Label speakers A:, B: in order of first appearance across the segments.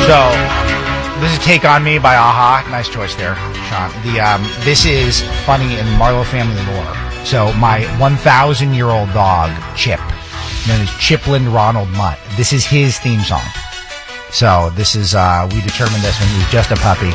A: So, this is Take On Me by Aha. Nice choice there, Sean. This is funny in Marlowe family lore. So, my 1,000-year-old dog, Chip, known as Chipland Ronald Mutt, this is his theme song. So, this is, we determined this when he was just a puppy.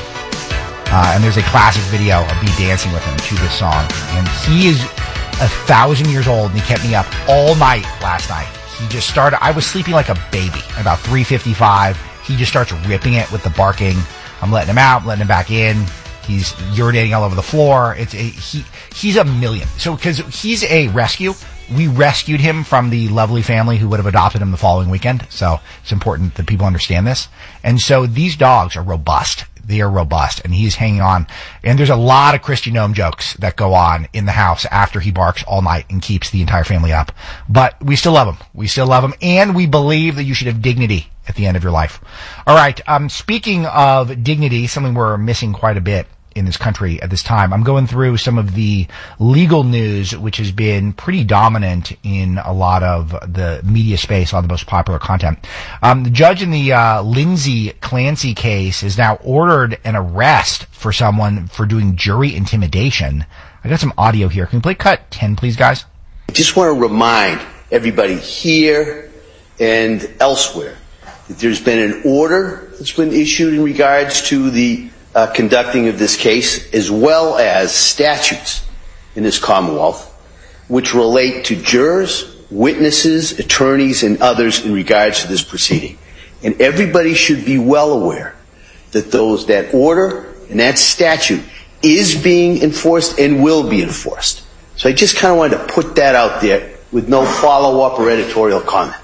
A: And there's a classic video of me dancing with him to this song. And he is 1,000 years old, and he kept me up all night last night. He just started, I was sleeping like a baby at about 3:55. He just starts ripping it with the barking. I'm letting him out, letting him back in. He's urinating all over the floor. He's a million. So, because he's a rescue, we rescued him from the lovely family who would have adopted him the following weekend. So, it's important that people understand this. And so, these dogs are robust. They are robust, and he's hanging on. And there's a lot of Christy Gnome jokes that go on in the house after he barks all night and keeps the entire family up. But we still love him. We still love him, and we believe that you should have dignity at the end of your life. All right, speaking of dignity, something we're missing quite a bit in this country at this time, I'm going through some of the legal news, which has been pretty dominant in a lot of the media space, a lot of the most popular content. The judge in the Lindsay Clancy case has now ordered an arrest for someone for doing jury intimidation. I got some audio here. Can we play cut 10, please, guys?
B: I just want to remind everybody here and elsewhere that there's been an order that's been issued in regards to the conducting of this case, as well as statutes in this Commonwealth, which relate to jurors, witnesses, attorneys, and others in regards to this proceeding. And everybody should be well aware that that order and that statute is being enforced and will be enforced. So I just kind of wanted to put that out there with no follow-up or editorial comment.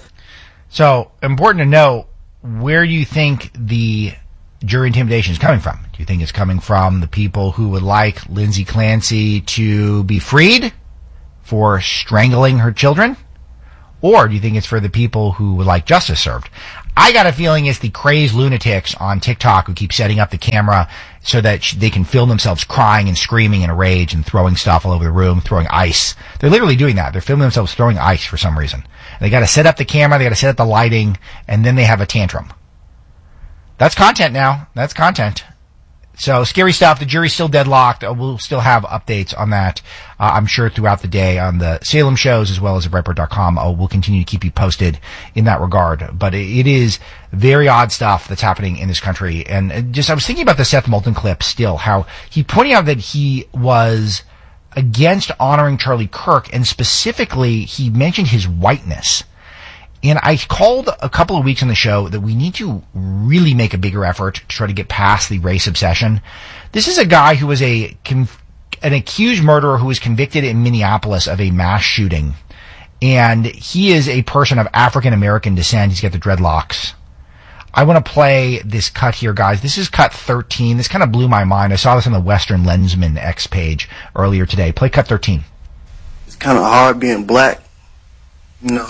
A: So, important to know, where do you think the jury intimidation is coming from? Do you think it's coming from the people who would like Lindsay Clancy to be freed for strangling her children? Or do you think it's for the people who would like justice served? I got a feeling it's the crazed lunatics on TikTok who keep setting up the camera so that they can film themselves crying and screaming in a rage and throwing stuff all over the room, throwing ice. They're literally doing that. They're filming themselves throwing ice for some reason. They got to set up the camera, they got to set up the lighting, and then they have a tantrum. That's content now. That's content. So, scary stuff. The jury's still deadlocked. We'll still have updates on that, I'm sure, throughout the day on the Salem shows as well as at Breitbart.com. We'll continue to keep you posted in that regard. But it is very odd stuff that's happening in this country. And I was thinking about the Seth Moulton clip still, how he pointed out that he was against honoring Charlie Kirk, and specifically, he mentioned his whiteness. And I called a couple of weeks on the show that we need to really make a bigger effort to try to get past the race obsession. This is a guy who was an accused murderer who was convicted in Minneapolis of a mass shooting. And he is a person of African-American descent. He's got the dreadlocks. I want to play this cut here, guys. This is cut 13. This kind of blew my mind. I saw this on the Western Lensman X page earlier today. Play cut 13.
C: It's kind of hard being black, you know.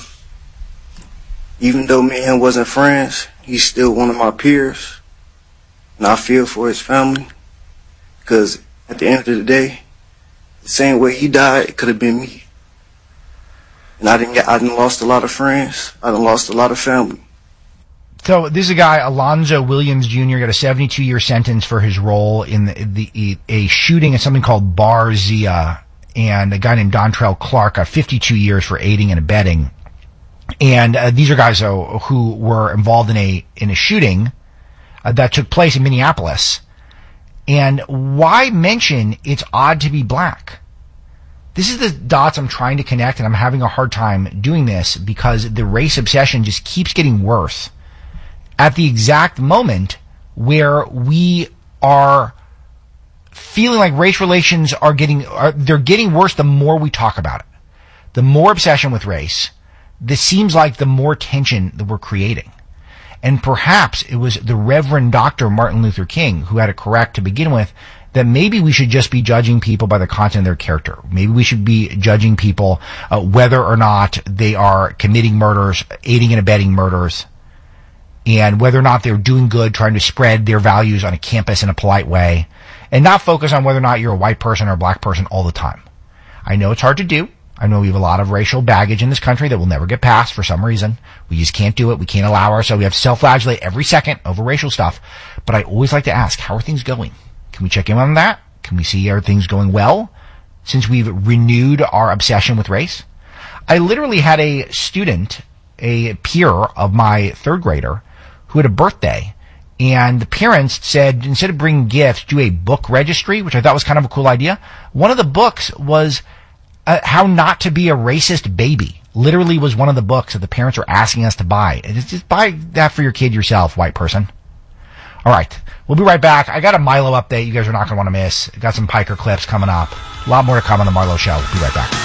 C: Even though me and him wasn't friends, he's still one of my peers. And I feel for his family. Because at the end of the day, the same way he died, it could have been me. And I done lost a lot of friends. I done lost a lot of family.
A: So this is a guy, Alonzo Williams Jr., got a 72-year sentence for his role in a shooting at something called Bar Zia. And a guy named Dontrell Clark got 52 years for aiding and abetting. And these are guys who were involved in a shooting that took place in Minneapolis. And why mention it's odd to be black? This is the dots I'm trying to connect, and I'm having a hard time doing this because the race obsession just keeps getting worse at the exact moment where we are feeling like race relations they're getting worse the more we talk about it. The more obsession with race, this seems like the more tension that we're creating. And perhaps it was the Reverend Dr. Martin Luther King who had it correct to begin with, that maybe we should just be judging people by the content of their character. Maybe we should be judging people whether or not they are committing murders, aiding and abetting murders, and whether or not they're doing good, trying to spread their values on a campus in a polite way, and not focus on whether or not you're a white person or a black person all the time. I know it's hard to do. I know we have a lot of racial baggage in this country that will never get passed for some reason. We just can't do it. We can't allow ourselves. We have to self-flagellate every second over racial stuff. But I always like to ask, how are things going? Can we check in on that? Can we see are things going well since we've renewed our obsession with race? I literally had a student, a peer of my third grader, who had a birthday. And the parents said, instead of bringing gifts, do a book registry, which I thought was kind of a cool idea. One of the books was How Not to Be a Racist Baby. Literally was one of the books that the parents were asking us to buy. Just buy that for your kid yourself, white person. All right. We'll be right back. I got a Milo update you guys are not going to want to miss. Got some Piker clips coming up. A lot more to come on the Marlo Show. Be right back.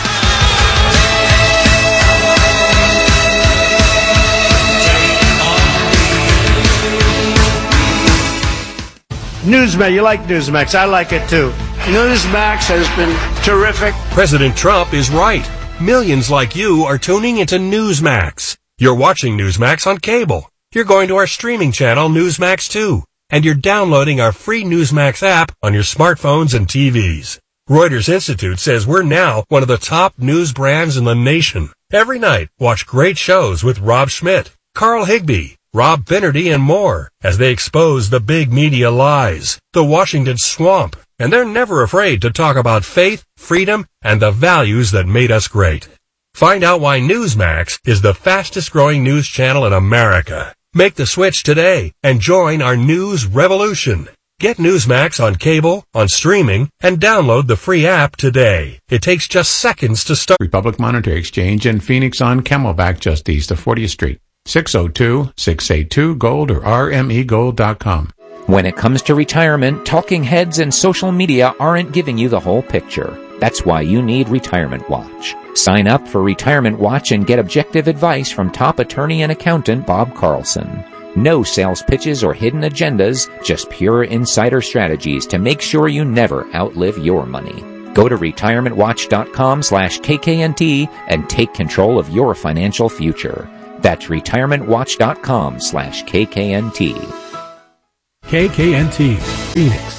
D: Newsmax, you like Newsmax. I like it too. Newsmax has been terrific.
E: President Trump is right. Millions like you are tuning into Newsmax. You're watching Newsmax on cable. You're going to our streaming channel, Newsmax 2. And you're downloading our free Newsmax app on your smartphones and TVs. Reuters Institute says we're now one of the top news brands in the nation. Every night, watch great shows with Rob Schmidt, Carl Higbie, Rob Finnerty, and more as they expose the big media lies, the Washington swamp, and they're never afraid to talk about faith, freedom, and the values that made us great. Find out why Newsmax is the fastest growing news channel in America. Make the switch today and join our news revolution. Get Newsmax on cable, on streaming, and download the free app today. It takes just seconds to start.
F: Republic Monetary Exchange in Phoenix on Camelback just east of 40th Street. 602-682-GOLD or rmegold.com.
G: When it comes to retirement, talking heads and social media aren't giving you the whole picture. That's why you need Retirement Watch. Sign up for Retirement Watch and get objective advice from top attorney and accountant Bob Carlson. No sales pitches or hidden agendas, just pure insider strategies to make sure you never outlive your money. Go to retirementwatch.com/KKNT and take control of your financial future. That's retirementwatch.com/KKNT.
H: KKNT, Phoenix.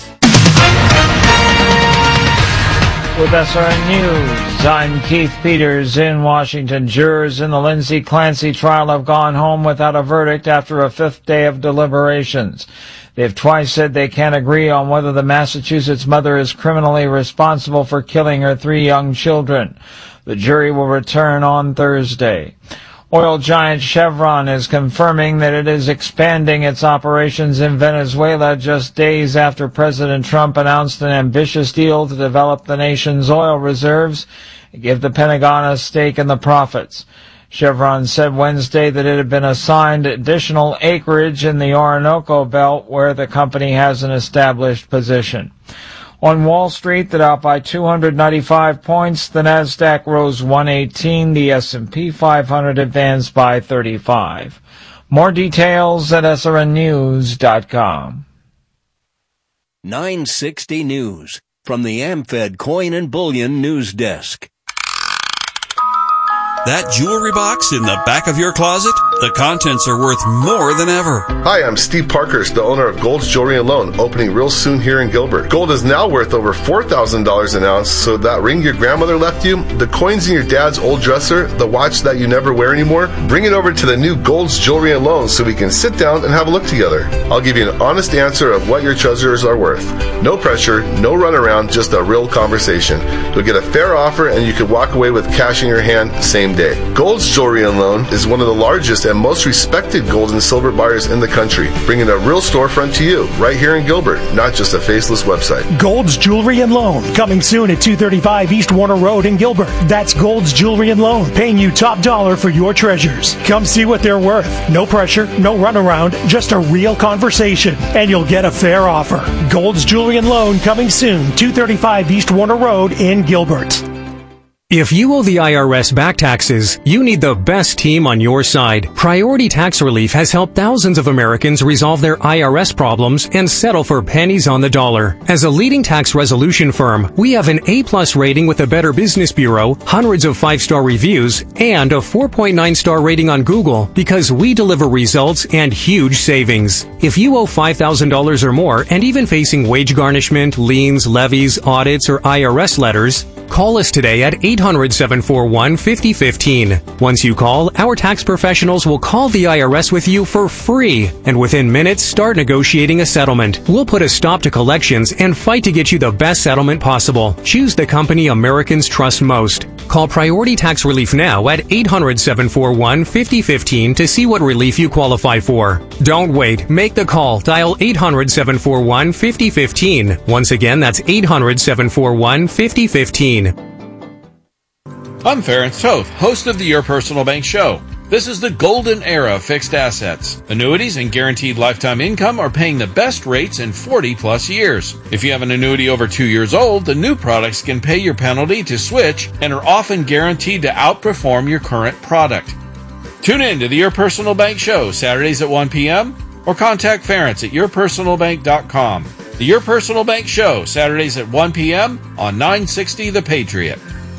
I: With SRN News, I'm Keith Peters in Washington. Jurors in the Lindsay Clancy trial have gone home without a verdict after a fifth day of deliberations. They've twice said they can't agree on whether the Massachusetts mother is criminally responsible for killing her 3 young children. The jury will return on Thursday. Oil giant Chevron is confirming that it is expanding its operations in Venezuela just days after President Trump announced an ambitious deal to develop the nation's oil reserves and give the Pentagon a stake in the profits. Chevron said Wednesday that it had been assigned additional acreage in the Orinoco Belt where the company has an established position. On Wall Street, the Dow by 295 points, the Nasdaq rose 118, the S&P 500 advanced by 35. More details at srnnews.com.
J: 960 News from the AmFed Coin and Bullion News Desk.
K: That jewelry box in the back of your closet? The contents are worth more than ever.
L: Hi, I'm Steve Parkhurst, the owner of Gold's Jewelry and Loan, opening real soon here in Gilbert. Gold is now worth over $4,000 an ounce, so that ring your grandmother left you, the coins in your dad's old dresser, the watch that you never wear anymore, bring it over to the new Gold's Jewelry and Loan so we can sit down and have a look together. I'll give you an honest answer of what your treasures are worth. No pressure, no runaround, just a real conversation. You'll get a fair offer and you can walk away with cash in your hand same day. Gold's Jewelry and Loan is one of the largest and most respected gold and silver buyers in the country, bringing a real storefront to you right here in Gilbert, not just a faceless website.
H: Gold's Jewelry and Loan, coming soon at 235 East Warner Road in Gilbert. That's Gold's Jewelry and Loan, paying you top dollar for your treasures. Come see what they're worth. No pressure, no runaround, just a real conversation, and you'll get a fair offer. Gold's Jewelry and Loan, coming soon, 235 East Warner Road in Gilbert.
M: If you owe the IRS back taxes, you need the best team on your side. Priority Tax Relief has helped thousands of Americans resolve their IRS problems and settle for pennies on the dollar. As a leading tax resolution firm, we have an A+ rating with the Better Business Bureau, hundreds of 5-star reviews, and a 4.9-star rating on Google because we deliver results and huge savings. If you owe $5,000 or more and even facing wage garnishment, liens, levies, audits, or IRS letters, Call us today at 800-741-5015. Once you call, our tax professionals will call the IRS with you for free, and within minutes start negotiating a settlement. We'll put a stop to collections and fight to get you the best settlement possible. Choose the company Americans trust most. Call Priority Tax Relief now at 800-741-5015 to see what relief you qualify for. Don't wait. Make the call. Dial 800-741-5015. Once again, that's 800-741-5015.
K: I'm Ference Toth, host of the Your Personal Bank Show. This is the golden era of fixed assets. Annuities and guaranteed lifetime income are paying the best rates in 40-plus years. If you have an annuity over 2 years old, the new products can pay your penalty to switch and are often guaranteed to outperform your current product. Tune in to the Your Personal Bank Show, Saturdays at 1 p.m., or contact Ference at yourpersonalbank.com. The Your Personal Bank Show, Saturdays at 1 p.m. on 960 The Patriot.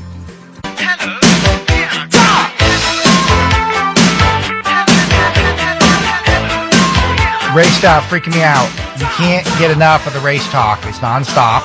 A: Race stuff freaking me out. You can't get enough of the race talk. It's nonstop.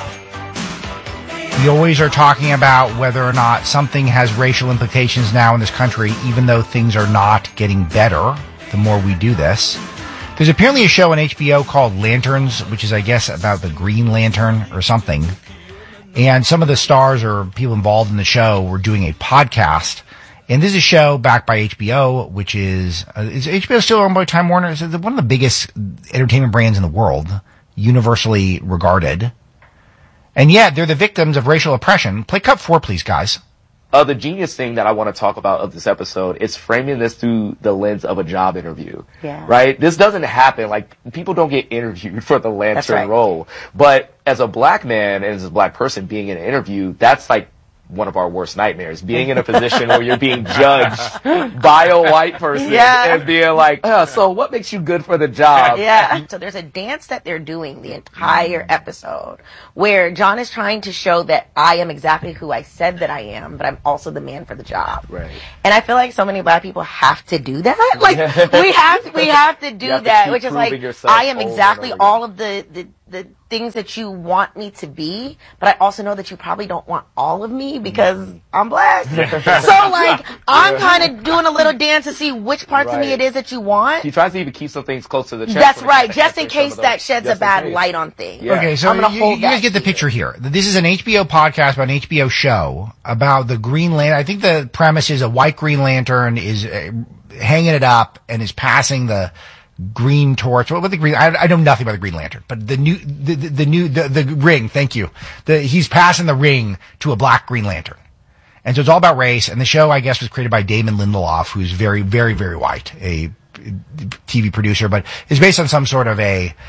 A: We always are talking about whether or not something has racial implications now in this country, even though things are not getting better the more we do this. There's apparently a show on HBO called Lanterns, which is, I guess, about the Green Lantern or something. And some of the stars or people involved in the show were doing a podcast. And this is a show backed by HBO, which is HBO still owned by Time Warner? It's one of the biggest entertainment brands in the world, universally regarded. And yet, they're the victims of racial oppression. Play cut 4, please, guys.
N: The genius thing that I want to talk about of this episode is framing this through the lens of a job interview.
O: Yeah.
N: Right? This doesn't happen. Like, people don't get interviewed for the Lantern role. But as a black man and as a black person being in an interview, that's like one of our worst nightmares. Being in a position where you're being judged by a white person and being like, so what makes you good for the job?
O: Yeah. So there's a dance that they're doing the entire episode where John is trying to show that I am exactly who I said that I am, but I'm also the man for the job.
N: Right.
O: And I feel like so many black people have to do that. Like, we have to do that, which is like, I am exactly all of the things that you want me to be, but I also know that you probably don't want all of me because I'm black. So like, I'm kind of doing a little dance to see which parts of me it is that you want.
N: He tries to even keep some things close to the chest.
O: That's right, just in case that sheds a bad light on things.
A: Yeah. Okay, so you guys get the picture here. This is an HBO podcast about an HBO show about the Green Lantern. I think the premise is a white Green Lantern is hanging it up and is passing the green torch. What the green? I know nothing about the Green Lantern, but the ring. Thank you. He's passing the ring to a black Green Lantern, and so it's all about race. And the show, I guess, was created by Damon Lindelof, who's very, very, very white, a TV producer, but is based on some sort of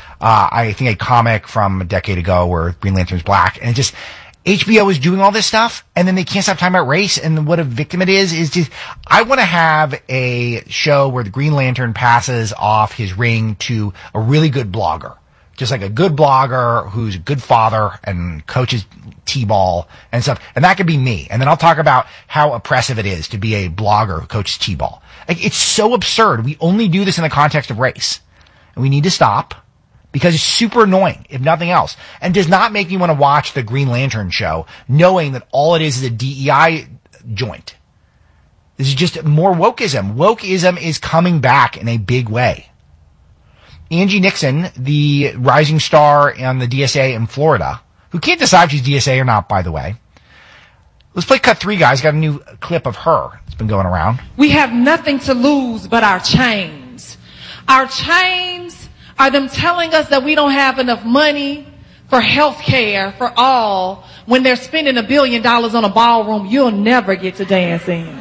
A: I think a comic from a decade ago where Green Lantern's black, and it just. HBO is doing all this stuff, and then they can't stop talking about race, and what a victim it is just, I want to have a show where the Green Lantern passes off his ring to a really good blogger. Just like a good blogger who's a good father and coaches T-ball and stuff. And that could be me. And then I'll talk about how oppressive it is to be a blogger who coaches T-ball. Like, it's so absurd. We only do this in the context of race. And we need to stop. Because it's super annoying, if nothing else. And does not make me want to watch the Green Lantern show, knowing that all it is a DEI joint. This is just more wokeism. Wokeism is coming back in a big way. Angie Nixon, the rising star on the DSA in Florida, who can't decide if she's DSA or not, by the way. Let's play cut 3, guys. Got a new clip of her. It's been going around.
P: We have nothing to lose but our chains. Our chains are them telling us that we don't have enough money for health care for all when they're spending $1 billion on a ballroom you'll never get to dance in.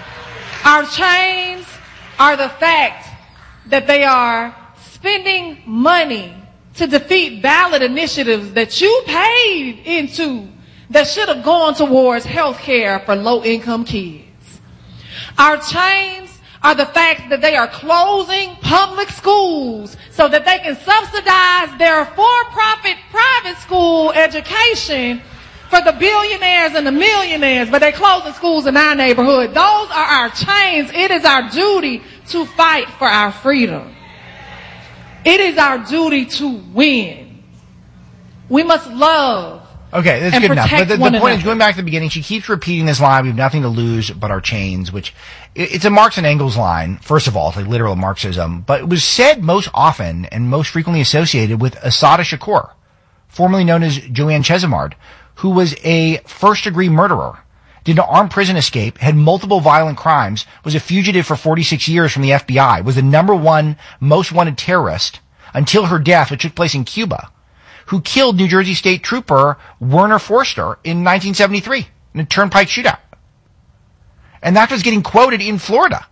P: Our chains are the fact that they are spending money to defeat ballot initiatives that you paid into that should have gone towards health care for low-income kids. Our chains are the fact that they are closing public schools so that they can subsidize their for-profit private school education for the billionaires and the millionaires, but they're closing schools in our neighborhood. Those are our chains. It is our duty to fight for our freedom. It is our duty to win. We must love
A: Okay, that's good enough. But the point is, going back to the beginning, she keeps repeating this line, we have nothing to lose but our chains, which it's a Marx and Engels line, first of all, it's like literal Marxism, but it was said most often and most frequently associated with Assata Shakur, formerly known as Joanne Chesimard, who was a first-degree murderer, did an armed prison escape, had multiple violent crimes, was a fugitive for 46 years from the FBI, was the number one most wanted terrorist until her death, which took place in Cuba, who killed New Jersey State Trooper Werner Forster in 1973 in a turnpike shootout. And that was getting quoted in Florida.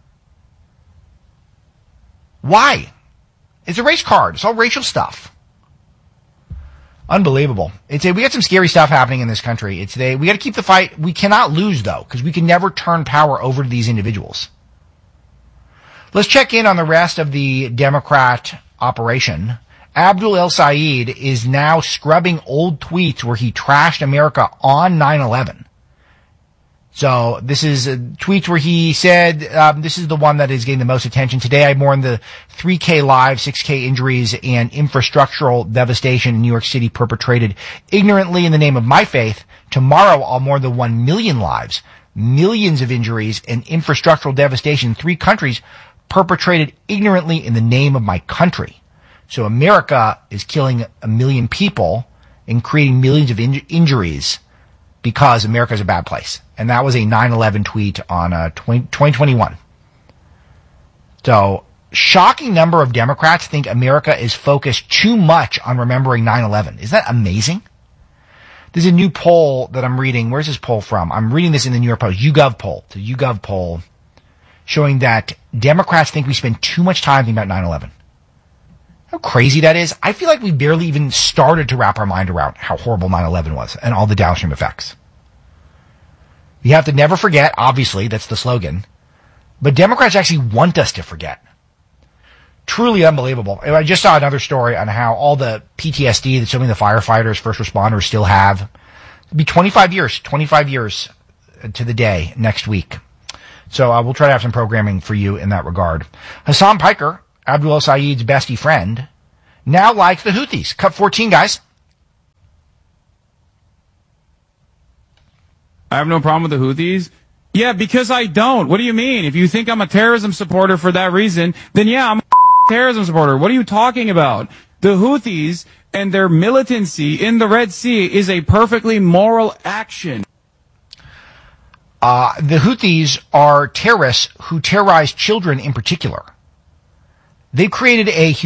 A: Why? It's a race card. It's all racial stuff. Unbelievable. We got some scary stuff happening in this country. We got to keep the fight. We cannot lose, though, because we can never turn power over to these individuals. Let's check in on the rest of the Democrat operation. Abdul El Sayed is now scrubbing old tweets where he trashed America on 9/11. So this is tweets where he said, this is the one that is getting the most attention. Today I mourn the 3K lives, 6K injuries, and infrastructural devastation in New York City perpetrated ignorantly in the name of my faith. Tomorrow I'll mourn the 1 million lives, millions of injuries, and infrastructural devastation in 3 countries perpetrated ignorantly in the name of my country. So America is killing 1 million people and creating millions of injuries because America is a bad place. And that was a 9/11 tweet on 2021. So, shocking number of Democrats think America is focused too much on remembering 9/11. Isn't that amazing? There's a new poll that I'm reading. Where's this poll from? I'm reading this in the New York Post. YouGov poll. It's a YouGov poll showing that Democrats think we spend too much time thinking about 9/11. How crazy that is. I feel like we barely even started to wrap our mind around how horrible 9/11 was and all the downstream effects. You have to never forget, obviously, that's the slogan. But Democrats actually want us to forget. Truly unbelievable. I just saw another story on how all the PTSD that so many of the firefighters, first responders still have. It'll be 25 years to the day next week. So we'll try to have some programming for you in that regard. Hassan Piker, Abdul El Sayed's bestie friend, now likes the Houthis. Cut 14, guys.
Q: I have no problem with the Houthis. Yeah, because I don't. What do you mean? If you think I'm a terrorism supporter for that reason, then yeah, I'm a terrorism supporter. What are you talking about? The Houthis and their militancy in the Red Sea is a perfectly moral action.
A: The Houthis are terrorists who terrorize children in particular. They've created a